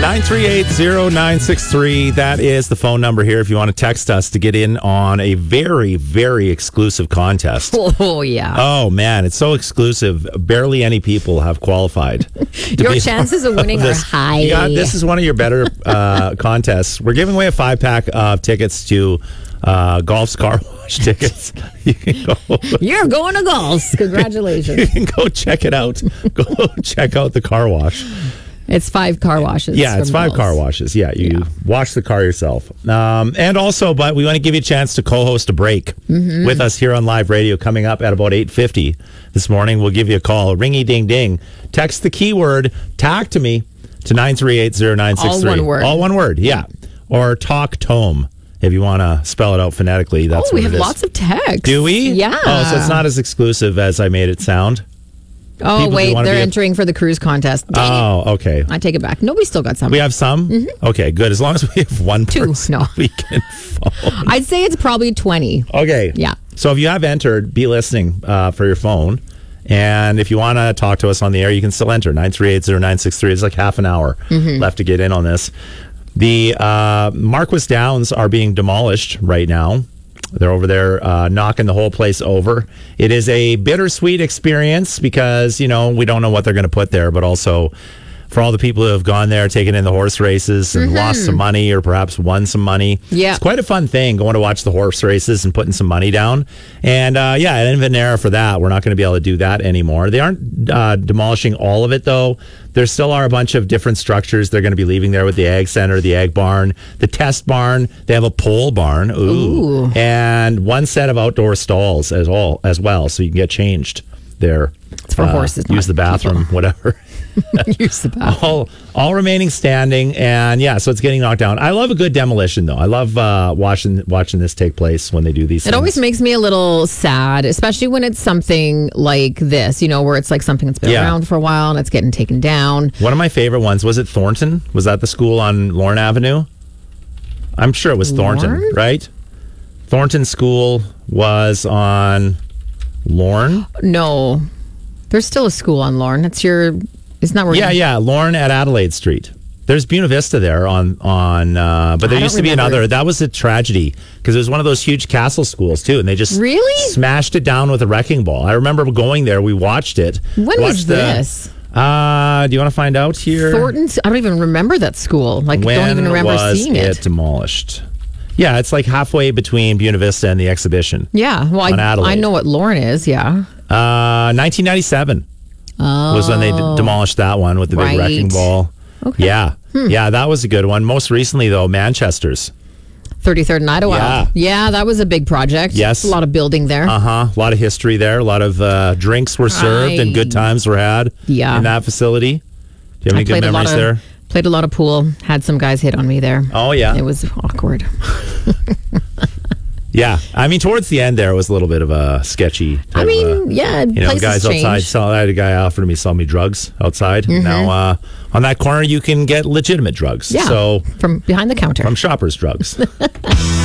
938-0963. That is the phone number here if you want to text us to get in on a very, very exclusive contest. Oh, yeah. Oh, man, it's so exclusive. Barely any people have qualified. Your chances of winning are high. This is one of your better contests. We're giving away a 5-pack of tickets to Golf's Car Wash tickets. You can go. You're going to Golf's. Congratulations. You can go check it out. Go check out the car wash. It's 5 car washes. Yeah, it's 5 car washes. Yeah, you wash the car yourself. And also, but we want to give you a chance to co-host a break with us here on live radio coming up at about 8:50 this morning. We'll give you a call. Ringy ding ding. Text the keyword "talk to me" to 938-0963. All one word. All one word, yeah. Or talk tome if you want to spell it out phonetically. That's what we have it is. lots of texts. Do we? Yeah. Oh, so it's not as exclusive as I made it sound. Oh, People wait, they're entering for the cruise contest. Oh, okay. I take it back. No, we still got some. We have some? Okay, good. As long as we have one person, no. we can phone. I'd say it's probably 20. Okay. Yeah. So if you have entered, be listening for your phone. And if you want to talk to us on the air, you can still enter 938-0963. It's like half an hour left to get in on this. The Marquis Downs are being demolished right now. They're over there knocking the whole place over. It is a bittersweet experience because, we don't know what they're going to put there, but also for all the people who have gone there, taken in the horse races and lost some money or perhaps won some money. Yeah. It's quite a fun thing going to watch the horse races and putting some money down. And an Inverness for that. We're not going to be able to do that anymore. They aren't demolishing all of it, though. There still are a bunch of different structures they're going to be leaving there with the Ag Center, the Ag Barn, the Test Barn. They have a pole barn. Ooh. And one set of outdoor stalls as well, so you can get changed there. It's for horses. Use the bathroom, whatever. Use the bathroom. All remaining standing, and so it's getting knocked down. I love a good demolition, though. I love watching this take place when they do these things. It always makes me a little sad, especially when it's something like this, where it's like something that's been around for a while and it's getting taken down. One of my favorite ones, was it Thornton? Was that the school on Lorne Avenue? I'm sure it was Thornton, right? Thornton School was on Lorne? No. There's still a school on Lorne. Isn't that where? Lorne at Adelaide Street. There's Buena Vista there but there used to be another. That was a tragedy because it was one of those huge castle schools too, and they just smashed it down with a wrecking ball. I remember going there. We watched it. When was this? Do you want to find out here? Thornton's. I don't even remember that school. Don't even remember seeing it. When was it demolished? Yeah, it's like halfway between Buena Vista and the exhibition. Yeah, well, I know what Lorne is. Yeah, 1997. Was when they demolished that one with the big wrecking ball. Okay. Yeah. Yeah, that was a good one. Most recently, though, Manchester's. 33rd and Idlewild. Yeah, that was a big project. Yes. A lot of building there. A lot of history there. A lot of drinks were served and good times were had in that facility. Do you have any good memories there? Played a lot of pool. Had some guys hit on me there. Oh, yeah. It was awkward. Yeah, I mean, towards the end there was a little bit of a sketchy. Guys outside. I had a guy offered me sell me drugs outside. Now on that corner, you can get legitimate drugs. Yeah, so from behind the counter, from Shoppers Drugs.